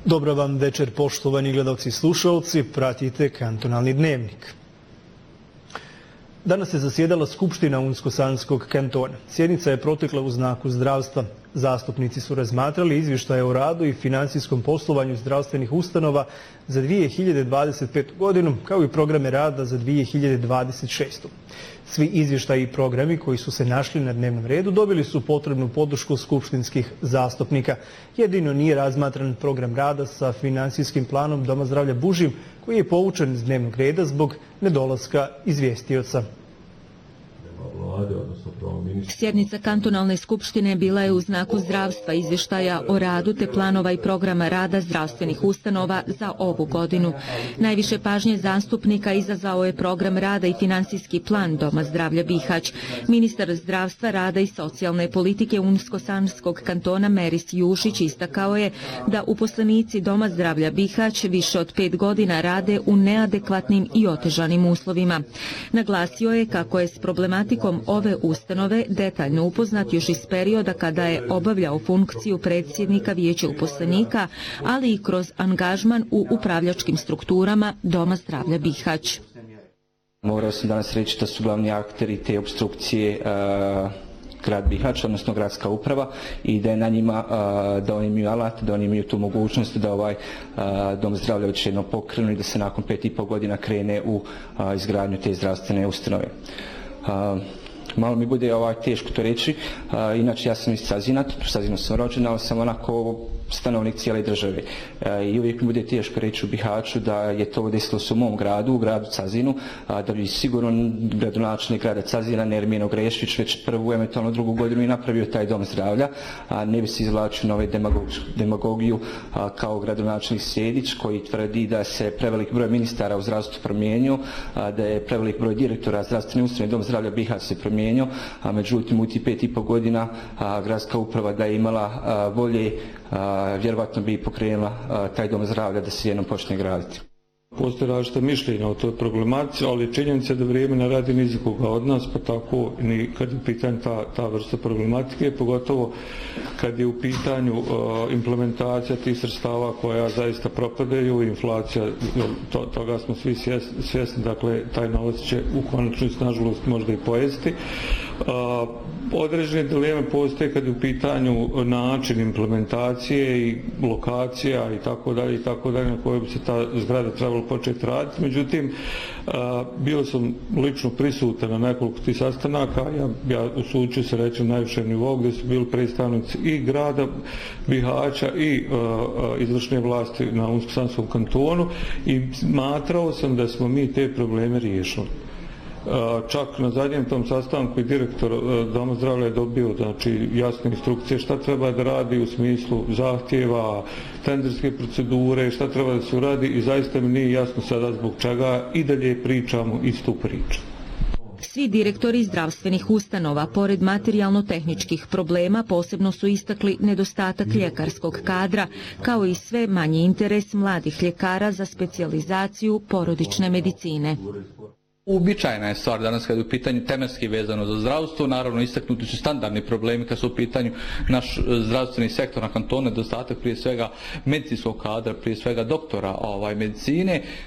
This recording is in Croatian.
Dobro vam večer, poštovani gledalci i slušalci, pratite Kantonalni dnevnik. Danas je zasjedala Skupština Unsko-Sanskog kantona. Sjednica je protekla u znaku zdravstva. Zastupnici su razmatrali izvještaje o radu i financijskom poslovanju zdravstvenih ustanova za 2025. godinu, kao i programe rada za 2026. Svi izvještaji i programi koji su se našli na dnevnom redu dobili su potrebnu podršku skupštinskih zastupnika. Jedino nije razmatran program rada sa financijskim planom Doma zdravlja Bužim, koji je povučen iz dnevnog reda zbog nedolaska izvjestioca. Sjednica kantonalne skupštine bila je u znaku zdravstva, izvještaja o radu te planova i programa rada zdravstvenih ustanova za ovu godinu. Najviše pažnje zastupnika izazvao je program rada i financijski plan Doma zdravlja Bihać. Ministar zdravstva, rada i socijalne politike Unsko-Sanskog kantona Meris Jušić istakao je da uposlenici Doma zdravlja Bihać više od 5 godina rade u neadekvatnim i otežanim uslovima. Naglasio je kako je s problematikom ove ustanove detaljno upoznat još iz perioda kada je obavljao funkciju predsjednika vijeća uposlenika, ali i kroz angažman u upravljačkim strukturama Doma zdravlja Bihać. Morao sam danas reći da su glavni akteri te opstrukcije grad Bihać, odnosno gradska uprava, i da je na njima da oni imaju alat, da oni imaju tu mogućnost da ovaj Dom zdravlja već jedno pokrenu i da se nakon 5,5 godina krene u izgradnju te zdravstvene ustanove. Malo mi bude teško to reći, inače ja sam iz Cazina, Cazinu sam rođen, ali sam onako stanovnik cijele države. I uvijek mi bude teško reći u Bihaću da je to desilo se u mom gradu, u gradu Cazinu, da bi sigurno gradonačelnik grada Cazina, Nermino Grešić, već prvu, eventualno drugu godinu i napravio taj dom zdravlja. Ne bi se izvlačio na demagogiju kao gradonačelnik Sjedić, koji tvrdi da se prevelik broj ministara u zdravstvu promijenio, da je prevelik broj direktora zdravstvene ustanove Dom zdravlja Bihać se promijenio, a međutim u tih 5,5 godina gradska uprava da je imala volje, vjerovatno bi pokrenula taj dom zdravlja da se jednom počne graditi. Postoje različite mišljenja o toj problematici, ali činjenica da vrijeme ne radi ni za koga od nas, pa tako ni kad je u pitanju ta vrsta problematike, pogotovo kad je u pitanju implementacija tih sredstava koja zaista propadaju, inflacija, toga smo svi svjesni, dakle taj novac će u konačnici nažalost možda i pojesti. Određene dileme postoje kad je u pitanju način implementacije i lokacija i tako dalje na kojoj bi se ta zgrada trebala početi raditi. Međutim, bio sam lično prisutan na nekoliko tih sastanaka, ja usuđujem se reći na najvišem nivou, gdje su bili predstavnici i grada Bihaća i izvršne vlasti na Unsko-Sanskom kantonu i smatrao sam da smo mi te probleme riješili. Čak na zadnjem tom sastanku i direktor Doma zdravlja je dobio jasne instrukcije šta treba da radi u smislu zahtjeva, tenderske procedure, šta treba da se uradi i zaista mi nije jasno sada zbog čega i dalje pričamo istu priču. Svi direktori zdravstvenih ustanova, pored materijalno-tehničkih problema, posebno su istakli nedostatak ljekarskog kadra, kao i sve manji interes mladih ljekara za specijalizaciju porodične medicine. Uobičajena je stvar danas kada je u pitanju tematski vezano za zdravstvo, naravno istaknuti su standardni problemi kada su u pitanju naš zdravstveni sektor na kantonu, nedostatak prije svega medicinskog kadra, prije svega doktora medicine.